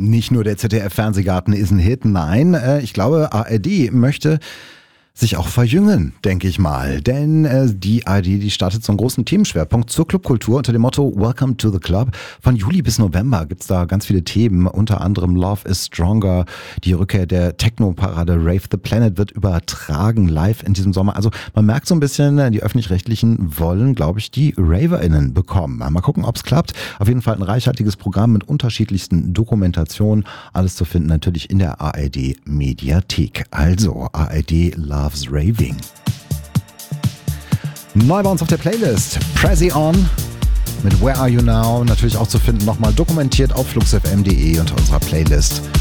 Nicht nur der ZDF-Fernsehgarten ist ein Hit, nein, ich glaube, ARD möchte sich auch verjüngen, denke ich mal. Denn die ARD, die startet so einen großen Themenschwerpunkt zur Clubkultur unter dem Motto Welcome to the Club. Von Juli bis November gibt's da ganz viele Themen, unter anderem Love is Stronger, die Rückkehr der Techno-Parade Rave the Planet wird übertragen live in diesem Sommer. Also man merkt so ein bisschen, die Öffentlich-Rechtlichen wollen, glaube ich, die RaverInnen bekommen. Mal gucken, ob's klappt. Auf jeden Fall ein reichhaltiges Programm mit unterschiedlichsten Dokumentationen. Alles zu finden natürlich in der ARD-Mediathek. Also ARD Loves Raving. Neu bei uns auf der Playlist Prezi On mit Where Are You Now, natürlich auch zu finden, nochmal dokumentiert auf fluxfm.de unter unserer Playlist